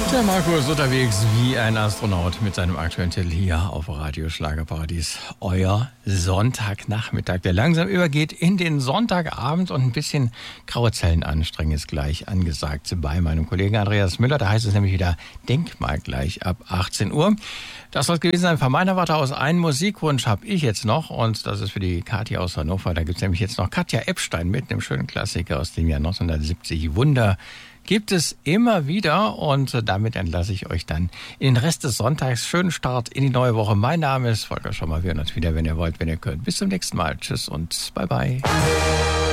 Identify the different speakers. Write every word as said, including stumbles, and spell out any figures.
Speaker 1: Der Marco ist unterwegs wie ein Astronaut mit seinem aktuellen Titel hier auf Radio Schlagerparadies. Euer Sonntagnachmittag, der langsam übergeht in den Sonntagabend und ein bisschen graue Zellen anstrengen ist gleich angesagt bei meinem Kollegen Andreas Müller. Da heißt es nämlich wieder Denkmal gleich ab achtzehn Uhr. Das soll es gewesen sein. Von meiner Warte aus einen Musikwunsch habe ich jetzt noch und das ist für die Kathi aus Hannover. Da gibt es nämlich jetzt noch Katja Epstein mit einem schönen Klassiker aus dem Jahr neunzehnhundertsiebzig. Wunder gibt es immer wieder und damit entlasse ich euch dann in den Rest des Sonntags. Schönen Start in die neue Woche. Mein Name ist Volker Schommer. Wir hören uns wieder, wenn ihr wollt, wenn ihr könnt. Bis zum nächsten Mal. Tschüss und bye bye.